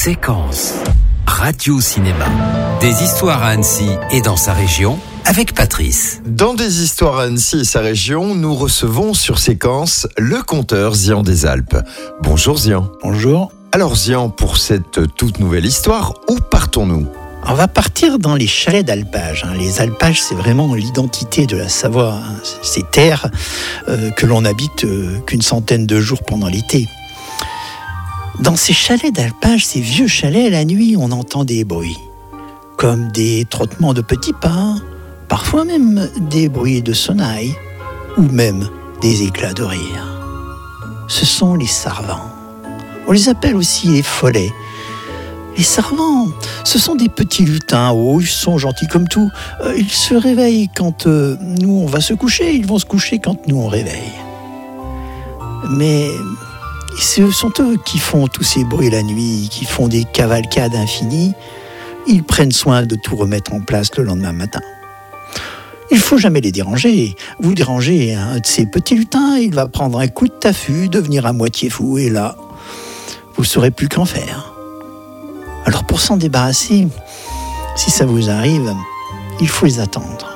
Séquence Radio-Cinéma. Des histoires à Annecy et dans sa région avec Patrice. Dans Des histoires à Annecy et sa région, nous recevons sur Séquence le conteur Zian des Alpes. Bonjour Zian. Bonjour. Alors Zian, pour cette toute nouvelle histoire, où partons-nous ? On va partir dans les chalets d'alpage. Les alpages, c'est vraiment l'identité de la Savoie. Ces terres que l'on habite qu'une centaine de jours pendant l'été. Dans ces chalets d'alpage, ces vieux chalets, la nuit, on entend des bruits. Comme des trottements de petits pas, parfois même des bruits de sonnailles, ou même des éclats de rire. Ce sont les sarvans. On les appelle aussi les follets. Les sarvans, ce sont des petits lutins. Oh, ils sont gentils comme tout. Ils se réveillent quand nous, on va se coucher. Ils vont se coucher quand nous, on réveille. Mais ce sont eux qui font tous ces bruits la nuit, qui font des cavalcades infinies. Ils prennent soin de tout remettre en place le lendemain matin. Il ne faut jamais les déranger. Vous dérangez un de ces petits lutins, il va prendre un coup de taffut, devenir à moitié fou, et là, vous ne saurez plus qu'en faire. Alors pour s'en débarrasser, si ça vous arrive, il faut les attendre.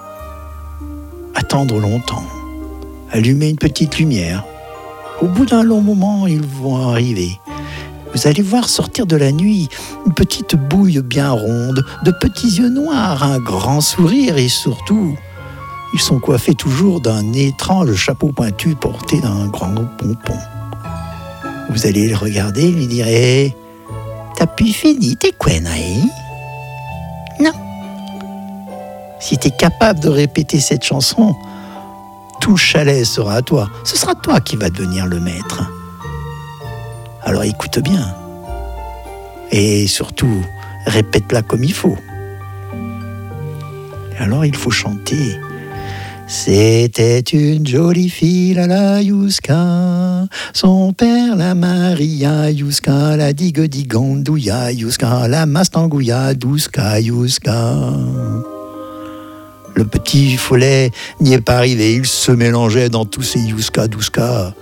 Attendre longtemps. Allumer une petite lumière. Au bout d'un long moment, ils vont arriver. Vous allez voir sortir de la nuit une petite bouille bien ronde, de petits yeux noirs, un grand sourire et surtout, ils sont coiffés toujours d'un étrange chapeau pointu porté d'un grand pompon. Vous allez les regarder et lui direz « T'as pu fini tes quenouilles ?» Non. Si t'es capable de répéter cette chanson, tout le chalet sera à toi. Ce sera toi qui vas devenir le maître. Alors écoute bien. Et surtout, répète-la comme il faut. Alors il faut chanter. C'était une jolie fille, la Youska. Son père, la Maria Youska. La digue-digandouya Youska. La mastangouya douska Youska. Le petit follet n'y est pas arrivé. Il se mélangeait dans tous ces Youska douska.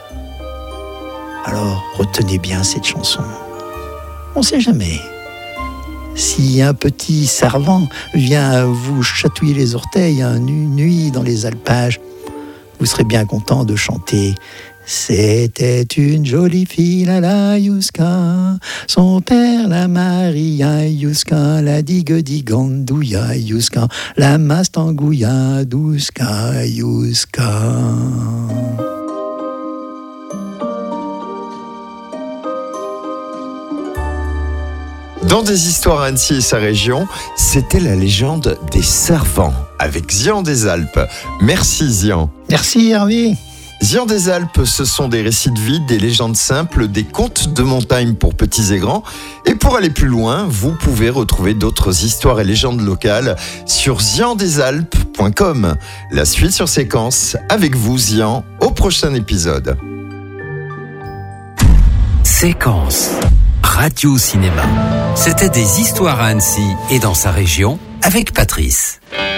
Alors, retenez bien cette chanson. On ne sait jamais. Si un petit servant vient vous chatouiller les orteils une nuit dans les alpages, vous serez bien content de chanter « C'était une jolie fille, la Youska. Son père, la Maria Youska. La digue-digandouya Youska. La mastangouya douska Youska. » Dans Des histoires à Annecy et sa région, c'était la légende des servants avec Zian des Alpes. Merci Zian. Merci Hervé. Zian des Alpes, ce sont des récits de vie, des légendes simples, des contes de montagne pour petits et grands. Et pour aller plus loin, vous pouvez retrouver d'autres histoires et légendes locales sur ziandesalpes.com. La suite sur Séquence, avec vous Zian, au prochain épisode. Séquence Radio-Cinéma. C'était Des histoires à Annecy et dans sa région avec Patrice.